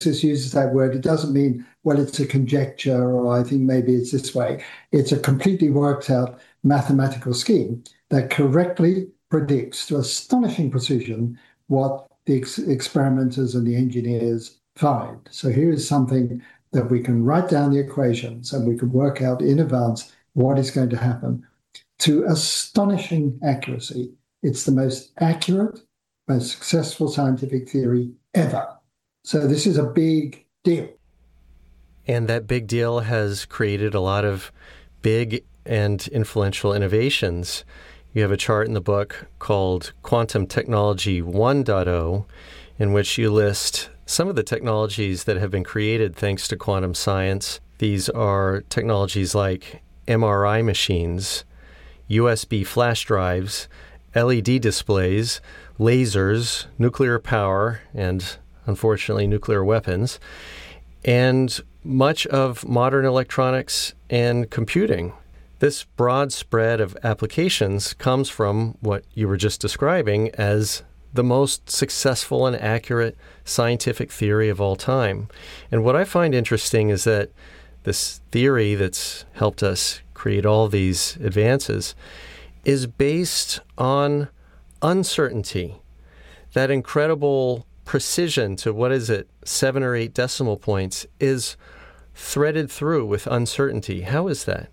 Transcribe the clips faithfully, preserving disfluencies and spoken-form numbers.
uses that word, it doesn't mean, well, it's a conjecture or I think maybe it's this way. It's a completely worked out mathematical scheme that correctly predicts to astonishing precision what the ex- experimenters and the engineers find. So here is something that we can write down the equations and we can work out in advance what is going to happen to astonishing accuracy. It's the most accurate, most successful scientific theory ever. So this is a big deal. And that big deal has created a lot of big and influential innovations. You have a chart in the book called Quantum Technology one point oh, in which you list some of the technologies that have been created thanks to quantum science. These are technologies like M R I machines, U S B flash drives, L E D displays, lasers, nuclear power, and unfortunately nuclear weapons, and much of modern electronics and computing. This broad spread of applications comes from what you were just describing as the most successful and accurate scientific theory of all time. And what I find interesting is that this theory that's helped us create all these advances is based on uncertainty, that incredible precision to, what is it, seven or eight decimal points is threaded through with uncertainty. How is that?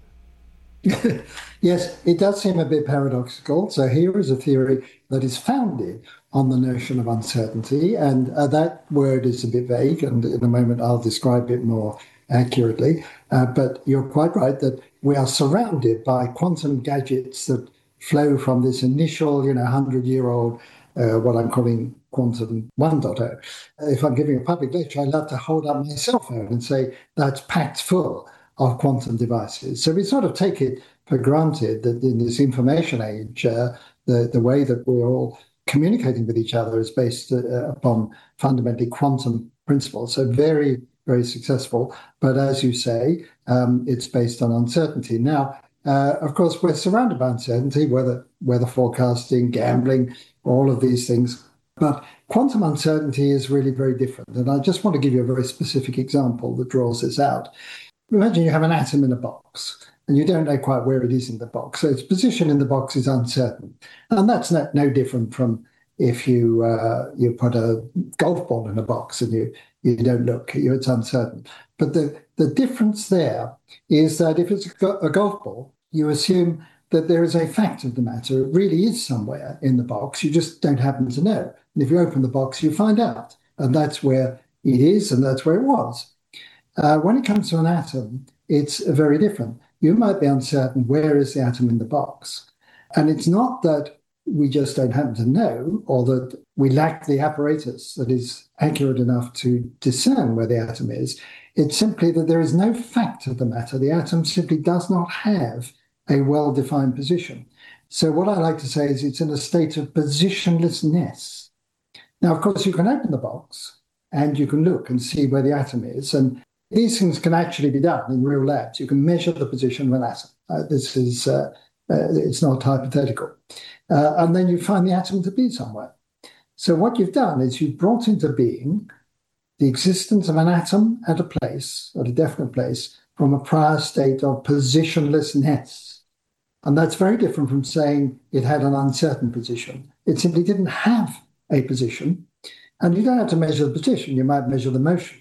Yes, it does seem a bit paradoxical. So here is a theory that is founded on the notion of uncertainty, and uh, that word is a bit vague, and in a moment I'll describe it more accurately. Uh, but you're quite right that we are surrounded by quantum gadgets that flow from this initial, you know, hundred-year-old, uh, what I'm calling quantum one point oh. If I'm giving a public lecture, I love to hold up my cell phone and say that's packed full of quantum devices. So we sort of take it for granted that in this information age, uh, the, the way that we're all communicating with each other is based uh, upon fundamentally quantum principles. So very, very successful. But as you say, um, it's based on uncertainty. Now, uh, of course, we're surrounded by uncertainty, weather, weather forecasting, gambling, all of these things. But quantum uncertainty is really very different. And I just want to give you a very specific example that draws this out. Imagine you have an atom in a box and you don't know quite where it is in the box. So its position in the box is uncertain. And that's not, no different from if you uh, you put a golf ball in a box and you, you don't look, it's uncertain. But the, the difference there is that if it's a, go- a golf ball, you assume that there is a fact of the matter. It really is somewhere in the box. You just don't happen to know. And if you open the box, you find out. And that's where it is and that's where it was. Uh, when it comes to an atom, it's very different. You might be uncertain where is the atom in the box. And it's not that we just don't happen to know or that we lack the apparatus that is accurate enough to discern where the atom is. It's simply that there is no fact of the matter. The atom simply does not have a well-defined position. So what I like to say is it's in a state of positionlessness. Now, of course, you can open the box and you can look and see where the atom is. And these things can actually be done in real labs. You can measure the position of an atom. Uh, this is, uh, uh, it's not hypothetical. Uh, and then you find the atom to be somewhere. So what you've done is you've brought into being the existence of an atom at a place, at a definite place, from a prior state of positionlessness. And that's very different from saying it had an uncertain position. It simply didn't have a position. And you don't have to measure the position. You might measure the motion.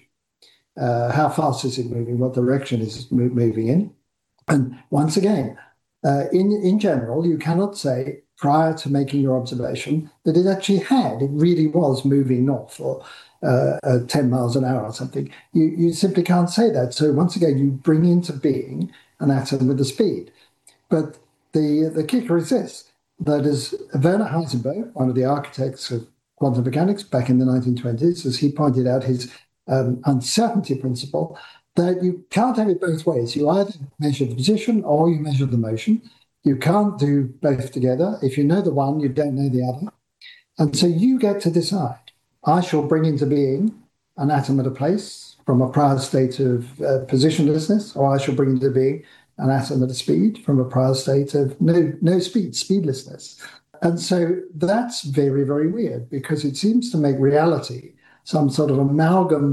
Uh, how fast is it moving? What direction is it moving in? And once again, uh, in, in general, you cannot say prior to making your observation that it actually had, it really was moving north or uh, uh, ten miles an hour or something. You, you simply can't say that. So once again, you bring into being an atom with a speed. But the, the kicker is this, that as Werner Heisenberg, one of the architects of quantum mechanics back in the nineteen twenties, as he pointed out, his Um, uncertainty principle, that you can't have it both ways. You either measure the position or you measure the motion. You can't do both together. If you know the one, you don't know the other. And so you get to decide. I shall bring into being an atom at a place from a prior state of uh, positionlessness, or I shall bring into being an atom at a speed from a prior state of no, no speed, speedlessness. And so that's very, very weird because it seems to make reality some sort of amalgam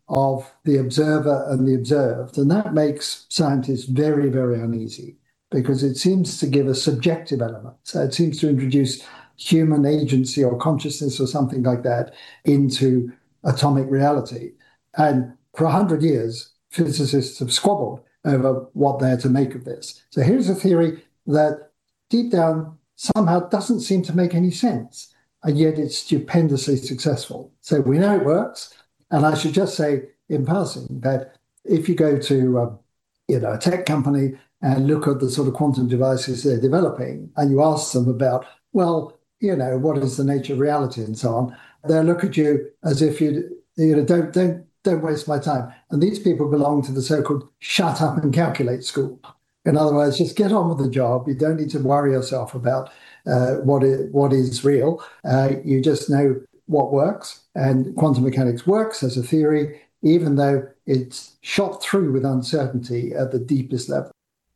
of the observer and the observed. And that makes scientists very, very uneasy because it seems to give a subjective element. So it seems to introduce human agency or consciousness or something like that into atomic reality. And for a hundred years, physicists have squabbled over what they're to make of this. So here's a theory that deep down somehow doesn't seem to make any sense, and yet it's stupendously successful. So we know it works. And I should just say in passing that if you go to um, you know, a tech company and look at the sort of quantum devices they're developing, and you ask them about, well, you know, what is the nature of reality and so on, they'll look at you as if you, you know, don't, don't, don't waste my time. And these people belong to the so-called shut up and calculate school. In other words, just get on with the job. You don't need to worry yourself about uh, what is, what is real. Uh, you just know what works. And quantum mechanics works as a theory, even though it's shot through with uncertainty at the deepest level.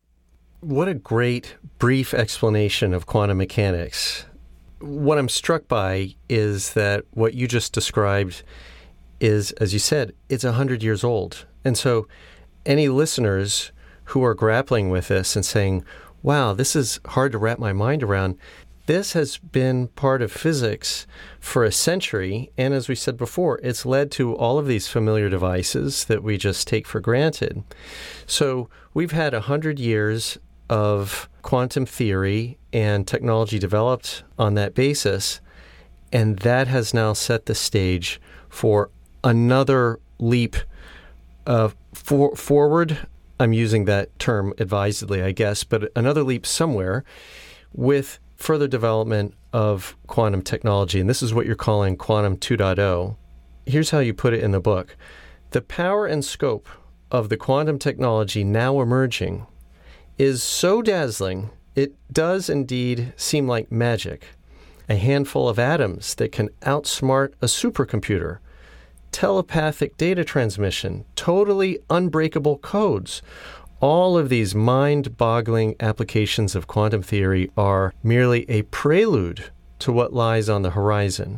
What a great brief explanation of quantum mechanics. What I'm struck by is that what you just described is, as you said, it's one hundred years old. And so any listeners who are grappling with this and saying, wow, this is hard to wrap my mind around, this has been part of physics for a century. And as we said before, it's led to all of these familiar devices that we just take for granted. So we've had one hundred years of quantum theory and technology developed on that basis, and that has now set the stage for another leap uh, for, forward. I'm using that term advisedly, I guess, but another leap somewhere with further development of quantum technology. And this is what you're calling quantum two point oh. Here's how you put it in the book. The power and scope of the quantum technology now emerging is so dazzling, it does indeed seem like magic. A handful of atoms that can outsmart a supercomputer, telepathic data transmission, totally unbreakable codes. All of these mind-boggling applications of quantum theory are merely a prelude to what lies on the horizon.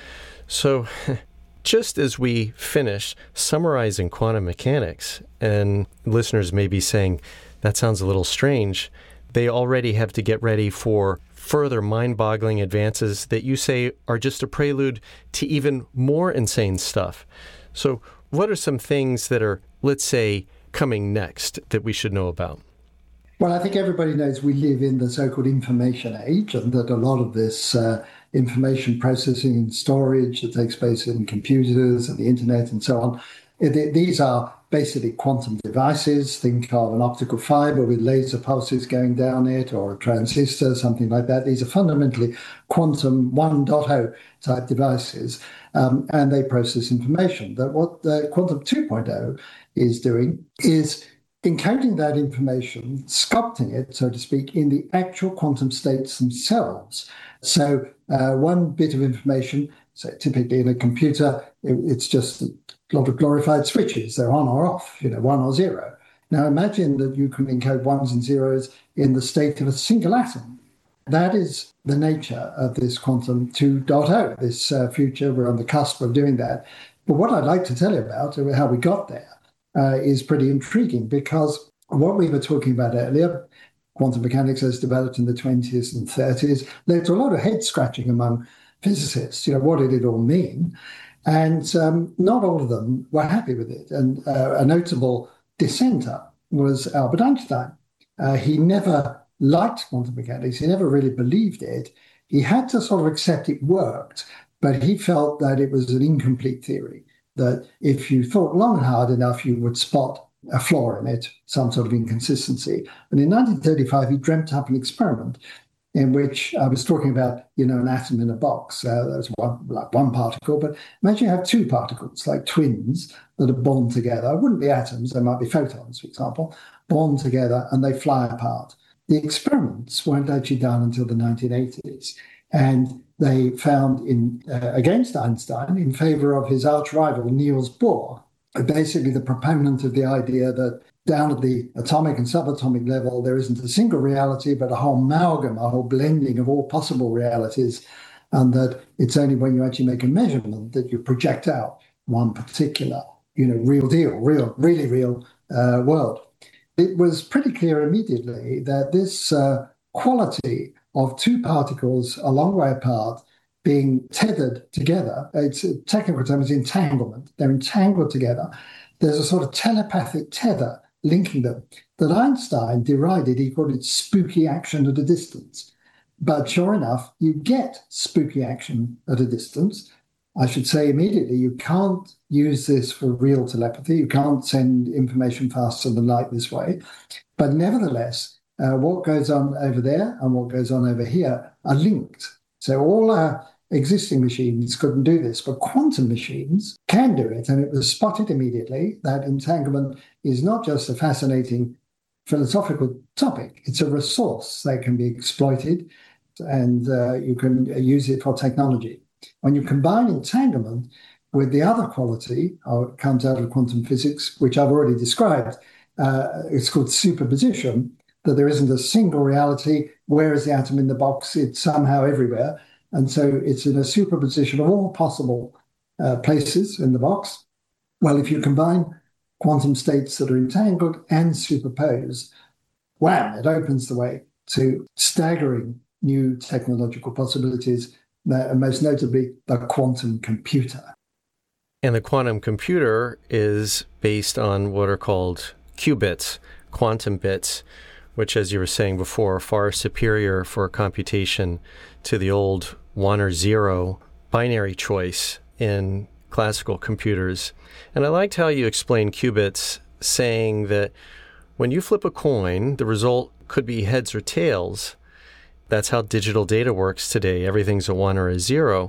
So, just as we finish summarizing quantum mechanics, and listeners may be saying, that sounds a little strange, they already have to get ready for further mind-boggling advances that you say are just a prelude to even more insane stuff. So what are some things that are, let's say, coming next that we should know about? Well, I think everybody knows we live in the so-called information age, and that a lot of this uh, information processing and storage that takes place in computers and the internet and so on, it, these are basically quantum devices. Think of an optical fiber with laser pulses going down it, or a transistor, something like that. These are fundamentally quantum one point oh type devices, um, and they process information. That what the quantum two point oh is doing is encoding that information, sculpting it, so to speak, in the actual quantum states themselves. So uh, one bit of information, so typically in a computer, it, it's just a lot of glorified switches. They're on or off, you know, one or zero. Now imagine that you can encode ones and zeros in the state of a single atom. That is the nature of this quantum two point oh, this uh, future. We're on the cusp of doing that. But what I'd like to tell you about, how we got there, uh, is pretty intriguing, because what we were talking about earlier, quantum mechanics as developed in the twenties and thirties, led to a lot of head scratching among physicists. You know, what did it all mean? And um, not all of them were happy with it. And uh, a notable dissenter was Albert Einstein. Uh, he never liked quantum mechanics. He never really believed it. He had to sort of accept it worked, but he felt that it was an incomplete theory, that if you thought long and hard enough, you would spot a flaw in it, some sort of inconsistency. And in nineteen thirty-five, he dreamt up an experiment in which I was talking about, you know, an atom in a box. Uh, there's one, like one particle, but imagine you have two particles, like twins, that are bound together. It wouldn't be atoms, they might be photons, for example, bound together, and they fly apart. The experiments weren't actually done until the nineteen eighties, and they found in uh, against Einstein, in favor of his arch rival, Niels Bohr, basically the proponent of the idea that down at the atomic and subatomic level, there isn't a single reality, but a whole amalgam, a whole blending of all possible realities, and that it's only when you actually make a measurement that you project out one particular you know, real deal, real, really real uh, world. It was pretty clear immediately that this uh, quality of two particles a long way apart being tethered together, it's a technical term is entanglement. They're entangled together. There's a sort of telepathic tether linking them that Einstein derided. He called it spooky action at a distance. But sure enough, you get spooky action at a distance. I should say immediately, you can't use this for real telepathy. You can't send information faster than light this way. But nevertheless, uh, what goes on over there and what goes on over here are linked. So all our existing machines couldn't do this, but quantum machines can do it. And it was spotted immediately that entanglement is not just a fascinating philosophical topic, it's a resource that can be exploited, and uh, you can use it for technology. When you combine entanglement with the other quality, or it comes out of quantum physics, which I've already described, uh, it's called superposition, that there isn't a single reality. Where is the atom in the box? It's somehow everywhere. And so it's in a superposition of all possible uh, places in the box. Well, if you combine quantum states that are entangled and superposed, wham, it opens the way to staggering new technological possibilities, uh, most notably the quantum computer. And the quantum computer is based on what are called qubits, quantum bits, which, as you were saying before, are far superior for computation to the old one or zero binary choice in classical computers. And I liked how you explained qubits, saying that when you flip a coin, the result could be heads or tails. That's how digital data works today. Everything's a one or a zero.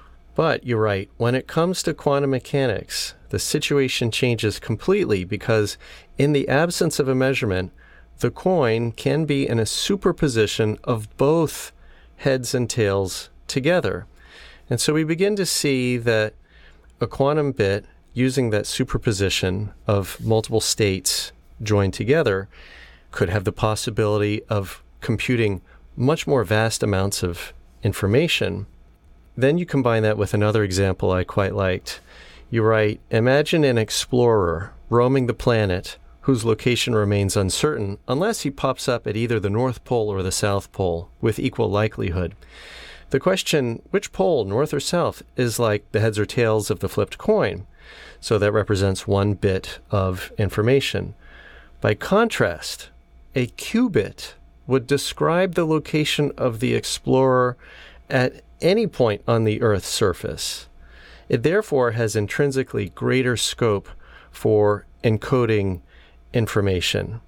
But you're right, when it comes to quantum mechanics, the situation changes completely, because in the absence of a measurement, the coin can be in a superposition of both heads and tails together. And so we begin to see that a quantum bit, using that superposition of multiple states joined together, could have the possibility of computing much more vast amounts of information. Then you combine that with another example I quite liked. You write, imagine an explorer roaming the planet whose location remains uncertain unless he pops up at either the North Pole or the South Pole with equal likelihood. The question, which pole, north or south, is like the heads or tails of the flipped coin. So that represents one bit of information. By contrast, a qubit would describe the location of the explorer at any point on the Earth's surface. It therefore has intrinsically greater scope for encoding information.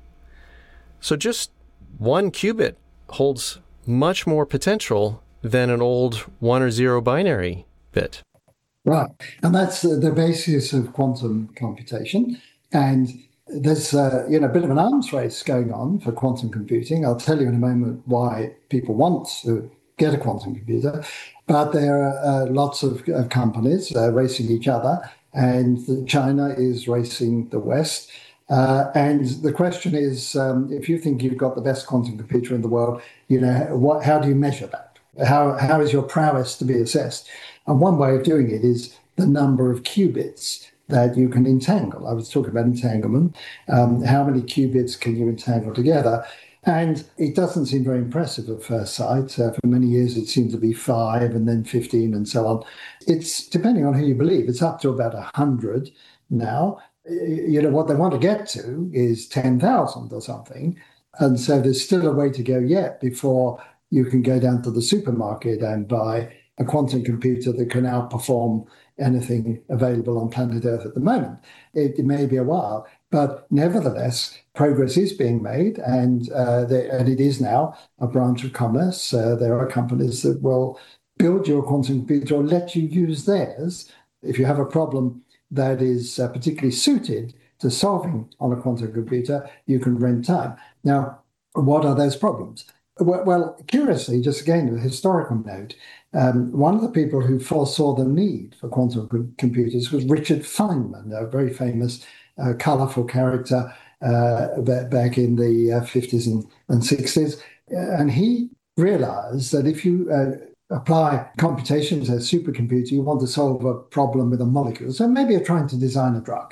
So just one qubit holds much more potential than an old one or zero binary bit. Right. And that's the, the basis of quantum computation. And there's uh, you know, a bit of an arms race going on for quantum computing. I'll tell you in a moment why people want to get a quantum computer. But there are uh, lots of, of companies uh, racing each other, and China is racing the West. Uh, and the question is, um, if you think you've got the best quantum computer in the world, you know, what, how do you measure that? How how is your prowess to be assessed? And one way of doing it is the number of qubits that you can entangle. I was talking about entanglement. Um, how many qubits can you entangle together? And it doesn't seem very impressive at first sight. Uh, for many years, it seemed to be five and then fifteen and so on. It's, depending on who you believe, it's up to about one hundred now. You know, what they want to get to is ten thousand or something. And so there's still a way to go yet before you can go down to the supermarket and buy a quantum computer that can outperform anything available on planet Earth at the moment. It, it may be a while, but nevertheless, progress is being made, and uh, they, and it is now a branch of commerce. Uh, there are companies that will build your quantum computer or let you use theirs if you have a problem that is uh, particularly suited to solving on a quantum computer. You can rent time. Now, what are those problems? Well, well curiously, just again, a historical note, um, one of the people who foresaw the need for quantum com- computers was Richard Feynman, a very famous, uh, colourful character uh, back in the uh, fifties and, and sixties. And he realised that if you uh, apply computation to a supercomputer, you want to solve a problem with a molecule. So maybe you're trying to design a drug.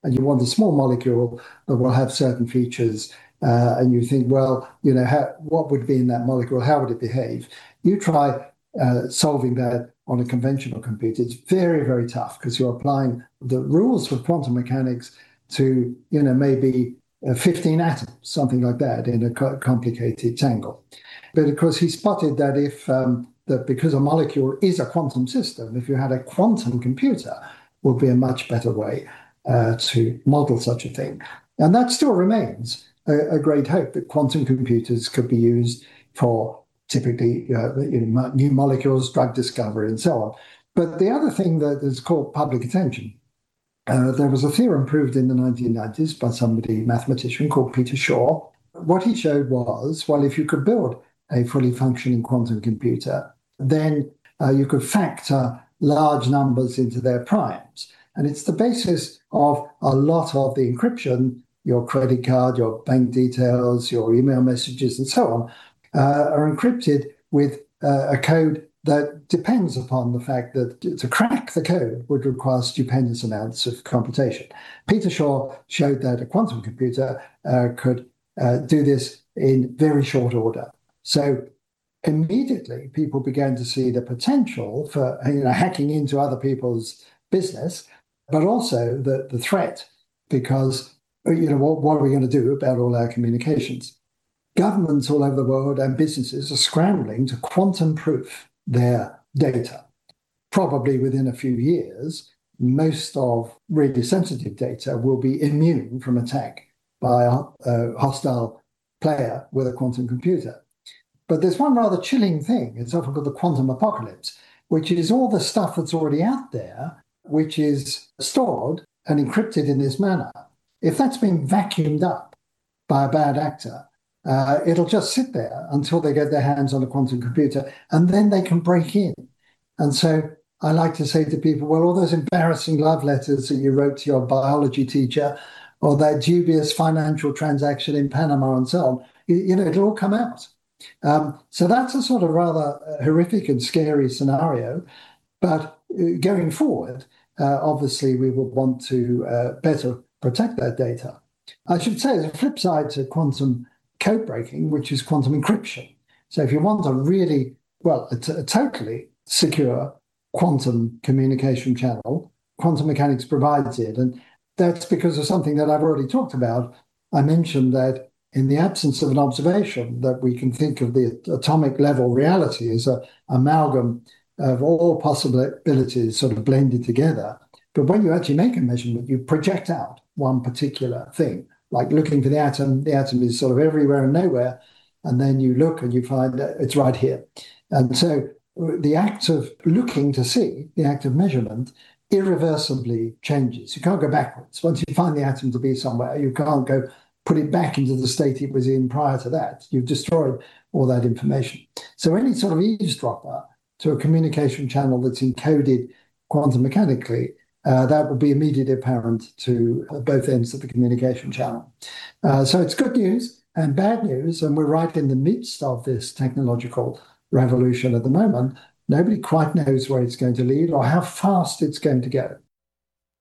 and you want a small molecule that will have certain features, uh, and you think, well, you know, how, what would be in that molecule? How would it behave? You try uh, solving that on a conventional computer. It's very, very tough because you're applying the rules of quantum mechanics to, you know, maybe uh, fifteen atoms, something like that, in a co- complicated tangle. But of course, he spotted that if um, that because a molecule is a quantum system, if you had a quantum computer, would be a much better way uh, to model such a thing. And that still remains a, a great hope that quantum computers could be used for typically uh, you know, new molecules, drug discovery, and so on. But the other thing that has caught public attention, uh, there was a theorem proved in the nineteen nineties by somebody, mathematician called Peter Shor. What he showed was, well, if you could build a fully functioning quantum computer, then uh, you could factor large numbers into their primes. And it's the basis of a lot of the encryption, your credit card, your bank details, your email messages, and so on, uh, are encrypted with uh, a code that depends upon the fact that to crack the code would require stupendous amounts of computation. Peter Shor showed that a quantum computer uh, could uh, do this in very short order. So immediately people began to see the potential for you know, hacking into other people's business, but also the, the threat, because you know what, what are we going to do about all our communications? Governments all over the world and businesses are scrambling to quantum proof their data. Probably within a few years, most of really sensitive data will be immune from attack by a, a hostile player with a quantum computer. But there's one rather chilling thing. It's often called the quantum apocalypse, which is all the stuff that's already out there, which is stored and encrypted in this manner. If that's been vacuumed up by a bad actor, uh, it'll just sit there until they get their hands on a quantum computer, and then they can break in. And so I like to say to people, well, all those embarrassing love letters that you wrote to your biology teacher, or that dubious financial transaction in Panama and so on, you, you know, it'll all come out. Um, so that's a sort of rather horrific and scary scenario. But going forward, uh, obviously, we will want to uh, better protect that data. I should say there's a flip side to quantum code breaking, which is quantum encryption. So if you want a really, well, a, t- a totally secure quantum communication channel, quantum mechanics provides it. And that's because of something that I've already talked about. I mentioned that in the absence of an observation, that we can think of the atomic level reality as an amalgam of all possibilities sort of blended together. But when you actually make a measurement, you project out one particular thing, like looking for the atom. The atom is sort of everywhere and nowhere. And then you look and you find that it's right here. And so the act of looking to see, the act of measurement, irreversibly changes. You can't go backwards. Once you find the atom to be somewhere, you can't go put it back into the state it was in prior to that. You've destroyed all that information. So any sort of eavesdropper to a communication channel that's encoded quantum mechanically, uh, that will be immediately apparent to both ends of the communication channel. Uh, so it's good news and bad news, and we're right in the midst of this technological revolution at the moment. Nobody quite knows where it's going to lead or how fast it's going to go.